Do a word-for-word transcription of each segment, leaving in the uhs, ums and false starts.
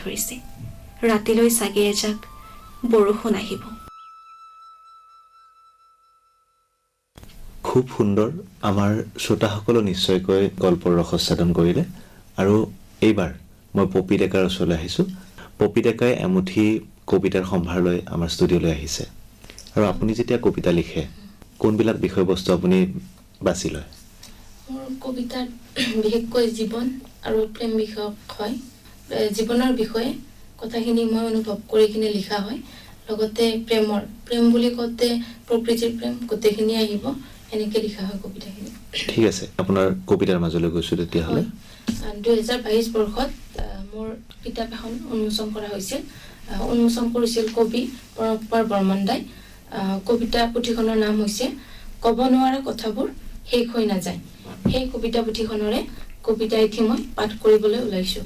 ধৰিছে। ৰাতিলৈ চাগে এজাক বৰষুণ আহিব। খুব সুন্দৰ। আমাৰ শ্ৰোতাসকলে নিশ্চয়কৈ গল্পৰ ৰসস্বাদন কৰিলে। আৰু এইবাৰ মই পপী ডেকাৰ ওচৰলৈ আহিছোঁ। পপী ডেকাই এমুঠি কবিতাৰ সম্ভাৰ লৈ আমাৰ ষ্টুডিঅ'লৈ আহিছে। আৰু আপুনি যেতিয়া কবিতা লিখে কোনবিলাক বিষয়বস্তু আপুনি বাছি লয়? মোৰ কবিতাত বিশেষকৈ জীৱন আৰু প্ৰেম বিষয়ক হয়। জীৱনৰ বিষয়ে কথাখিনি মই অনুভৱ কৰি কিনে লিখা হয়। লগতে প্ৰেমৰ প্ৰেম বুলি কওঁতে প্ৰকৃতিৰ প্ৰেম গোটেইখিনি আহিব, এনেকৈ লিখা হয় কবিতাখিনি। ঠিক আছে, আপোনাৰ কবিতাৰ মাজলৈ গৈছোঁ তেতিয়াহ'লে। দুহেজাৰ বাইছ বৰ্ষত মোৰ কিতাপ এখন উন্মোচন কৰা হৈছিল। উন্মোচন কৰিছিল কবি প্ৰণৱ কুমাৰ বৰ্মন দাই। কবিতা পুথিখনৰ নাম হৈছে ক'ব নোৱাৰা কথাবোৰ শেষ হৈ নাযায়। সেই কবিতা পুথিখনৰে কবিতা এটি মই পাঠ কৰিবলৈ ওলাইছোঁ।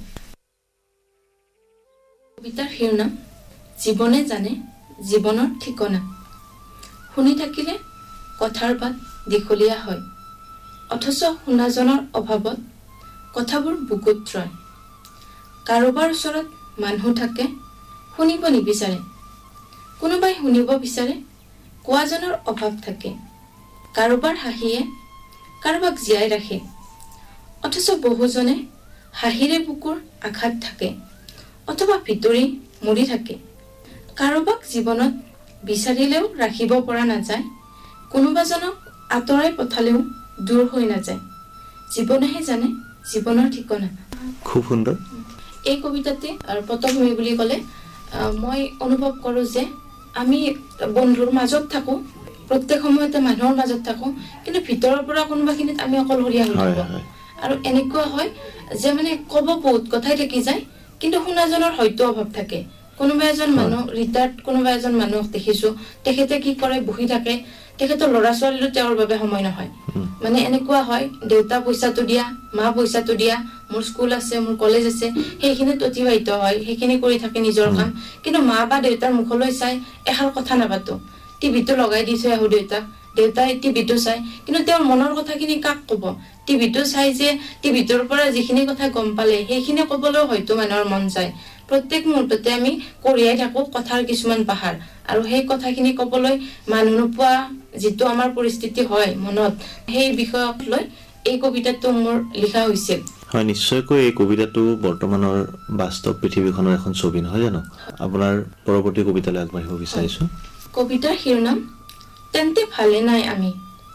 কবিতাৰ শিৰোনাম জীৱনে জানে জীৱনৰ ঠিকনা। শুনি থাকিলে কথাৰ বাট দীঘলীয়া হয়, অথচ শুনাজনৰ অভাৱত কথাবোৰ বুকুত ৰয়। কাৰোবাৰ ওচৰত মানুহ থাকে শুনিব নিবিচাৰে, কোনোবাই শুনিব বিচাৰে কোৱাজনৰ অভাৱ থাকে। কাৰোবাৰ হাঁহিয়ে কাৰোবাক জীয়াই ৰাখে, অথচ বহুজনে হাঁহিৰে বুকুৰ আঘাত থাকে অথবা ভিতৰি মৰি থাকে। কাৰোবাক জীৱনত বিচাৰিলেও ৰাখিব পৰা নাযায়, কোনোবাজনক আঁতৰাই পঠালেও দূৰ হৈ নাযায়। জীৱনেহে জানে জীৱনৰ ঠিকনা। খুব সুন্দৰ। এই কবিতাতে আৰু পটভূমি বুলি ক'লে মই অনুভৱ কৰোঁ যে আমি বন্ধুৰ মাজত থাকোঁ, প্ৰত্যেক সময়তে মানুহৰ মাজত থাকোঁ, কিন্তু ভিতৰৰ পৰা কোনোবাখিনিত আমি অকলশৰীয়া হৈ থাকোঁ। আৰু এনেকুৱা হয় যে মানে ক'ব বহুত কথাই থাকি যায়, কিন্তু শুনাজনৰ হয়তো অভাৱ থাকে। কোনোবা এজন মানুহ ৰিটায়াৰ্ড কোনোবা এজন মানুহক দেখিছোঁ, তেখেতে কি কৰে বহি থাকে, তেখেতৰ ল'ৰা ছোৱালীৰো তেওঁৰ বাবে সময় নহয়। মানে এনেকুৱা হয় দেউতা পইচাটো দিয়া, মা পইচাটো দিয়া, মোৰ স্কুল আছে, মোৰ কলেজ আছে, সেইখিনিত অতিবাহিত হয়, সেইখিনি কৰি থাকে নিজৰ কাম। কিন্তু মা বা দেউতাৰ মুখলৈ চাই এষাৰ কথা নাপাতো। টিভিটো লগাই দি থৈ আহো দেউতাক, দেউতাই টিভিটো চাই, কিন্তু তেওঁৰ মনৰ কথাখিনি কাক ক'ব? টিভিটো চাই যে টিভিটোৰ পৰা যিখিনি কথা গম পালে সেইখিনি ক'বলৈও হয়তো মানুহৰ মন যায়। প্ৰত্যেক মুহূৰ্ততে আমি কঢ়িয়াই থাকো কথাৰ কিছুমান পাহাৰ, আৰু সেই কথাখিনি ক'বলৈ মানুহ নোপোৱা যিটো আমাৰ পৰিস্থিতি হয় মনত, সেই বিষয়ক লৈ এই কবিতাটো মোৰ লিখা হৈছিল। হয়, নিশ্চয়কৈ এই কবিতাটো বৰ্তমানৰ বাস্তৱ পৃথিৱীখনৰ এখন ছবি, নহয় জানো? আপোনাৰ পৰৱৰ্তী কবিতালৈ আগবাঢ়িব বিচাৰিছোঁ। কবিতাৰ শিৰোনাম তেন্তে ভালে নাই আমি।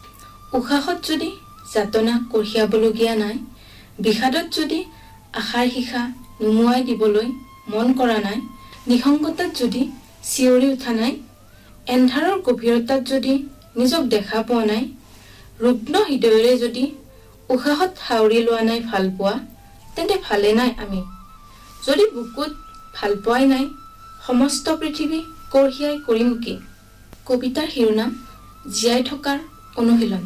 উশাহত যদি যাতনা কঢ়িয়াবলগীয়া নাই, বিষাদত যদি আশাৰ শিখা নুমুৱাই দিবলৈ মন কৰা নাই, নিসংগতাত যদি চিঞৰি উঠা নাই, এন্ধাৰৰ গভীৰতাত যদি নিজক দেখা পোৱা নাই, ৰুগ্ন হৃদয়ৰে যদি উশাহত সাউৰি লোৱা নাই ভাল পোৱা, তেন্তে ভালে নাই আমি। যদি বুকুত ভাল পোৱাই নাই, সমস্ত পৃথিৱী কঢ়িয়াই কৰিম কি? কবিতাৰ শিৰোনাম জীয়াই থকাৰ অনুশীলন।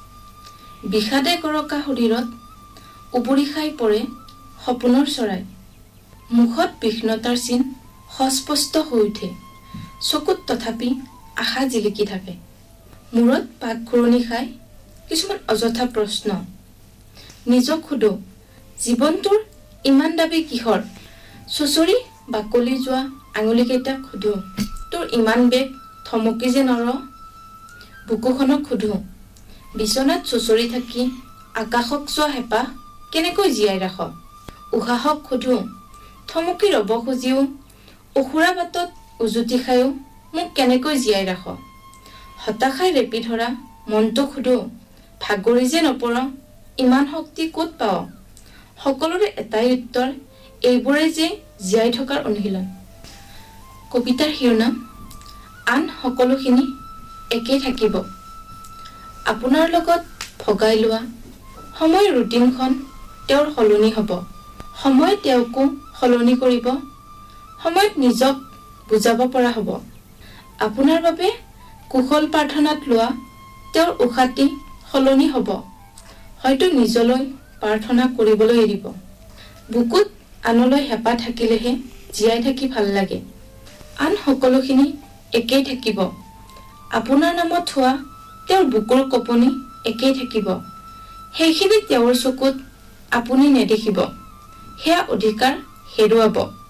বিষাদে গৰকা শৰীৰত উবুৰি খাই পৰে সপোনৰ চৰাই। মুখত বিঘ্নতাৰ চিন সস্পষ্ট হৈ উঠে, চকুত তথাপি আশা জিলিকি থাকে। মূৰত পাক ঘূৰণি খাই কিছুমান অযথা প্ৰশ্ন। নিজক সোধো জীৱনটোৰ ইমান দাবী কিহৰ? চুচৰি বাকলি যোৱা আঙুলিকেইটাক সোধো তোৰ ইমান বেগ থমকি যে নৰ? বুকুখনক সোধো বিচনাত চুচৰি থাকি আকাশক চোৱা হেঁপাহ কেনেকৈ জীয়াই ৰাখ? উশাহক সোধো থমকি ৰব খুজিও উখুৰা বাটত উজুতি খায়ো মোক কেনেকৈ জীয়াই ৰাখ? হতাশাই ৰেপি ধৰা মনটোক সোধো ভাগৰি যে নপৰ ইমান শক্তি ক'ত পাৱ? সকলোৰে এটাই উত্তৰ, এইবোৰে যে জীয়াই থকাৰ অনুশীলন। কবিতাৰ শিৰোনাম আন সকলোখিনি একেই থাকিব। আপোনাৰ লগত ভগাই লোৱা সময়ৰ ৰুটিনখন তেওঁৰ সলনি হ'ব। সময় তেওঁকো সলনি কৰিব, সময়ত নিজক বুজাব পৰা হ'ব। আপোনাৰ বাবে কুশল প্ৰাৰ্থনাত লোৱা তেওঁৰ উশাহটি সলনি হ'ব, হয়তো নিজলৈ প্ৰাৰ্থনা কৰিবলৈ এৰিব। বুকুত আনলৈ হেঁপাহ থাকিলেহে জীয়াই থাকি ভাল লাগে। আন সকলোখিনি একেই থাকিব। আপোনাৰ নামত হোৱা তেওঁৰ বুকুৰ কঁপনি একেই থাকিব। সেইখিনি তেওঁৰ চকুত আপুনি নেদেখিব, সেয়া অধিকাৰ হেৰুৱাব।